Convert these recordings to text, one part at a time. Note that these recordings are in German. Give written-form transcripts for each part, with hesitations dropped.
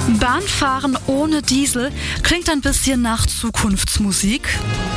Bahnfahren ohne Diesel klingt ein bisschen nach Zukunftsmusik.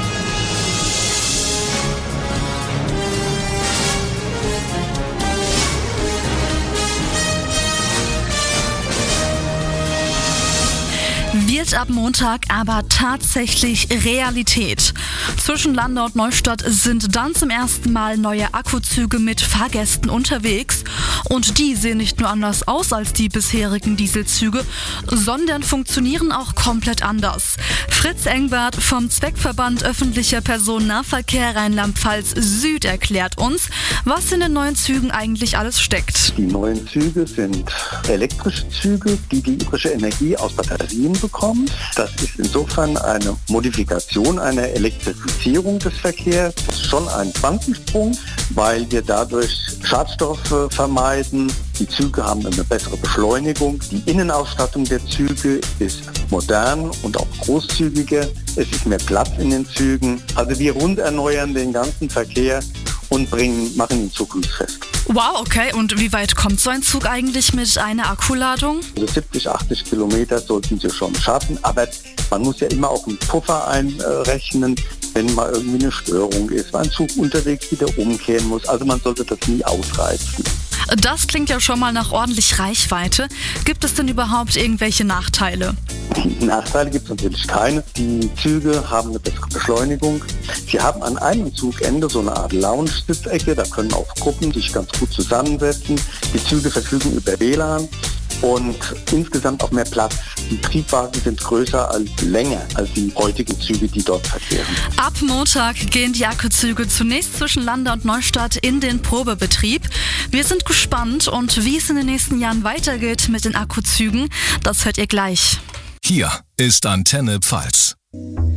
Wird ab Montag aber tatsächlich Realität. Zwischen Landau und Neustadt sind dann zum ersten Mal neue Akkuzüge mit Fahrgästen unterwegs. Und die sehen nicht nur anders aus als die bisherigen Dieselzüge, sondern funktionieren auch komplett anders. Fritz Engbert vom Zweckverband Öffentlicher Personennahverkehr Rheinland-Pfalz Süd erklärt uns, was in den neuen Zügen eigentlich alles steckt. Die neuen Züge sind elektrische Züge, die elektrische Energie aus Batterien bekommen. Das ist insofern eine Modifikation einer Elektrifizierung des Verkehrs. Das ist schon ein Quantensprung, weil wir dadurch Schadstoffe vermeiden. Die Züge haben eine bessere Beschleunigung. Die Innenausstattung der Züge ist modern und auch großzügiger. Es ist mehr Platz in den Zügen. Also wir runderneuern den ganzen Verkehr und machen ihn zukunftsfest. Wow, okay. Und wie weit kommt so ein Zug eigentlich mit einer Akkuladung? Also 70, 80 Kilometer sollten sie schon schaffen, aber man muss ja immer auch einen Puffer einrechnen, wenn mal irgendwie eine Störung ist, weil ein Zug unterwegs wieder umkehren muss. Also man sollte das nie ausreizen. Das klingt ja schon mal nach ordentlich Reichweite. Gibt es denn überhaupt irgendwelche Nachteile? Nachteile gibt es natürlich keine. Die Züge haben eine bessere Beschleunigung. Sie haben an einem Zugende so eine Art Lounge-Sitzecke. Da können auch Gruppen sich ganz gut zusammensetzen. Die Züge verfügen über WLAN und insgesamt auch mehr Platz. Die Triebwagen sind größer als länger als die heutigen Züge, die dort verkehren. Ab Montag gehen die Akkuzüge zunächst zwischen Landau und Neustadt in den Probebetrieb. Wir sind gespannt und wie es in den nächsten Jahren weitergeht mit den Akkuzügen, das hört ihr gleich. Hier ist Antenne Pfalz.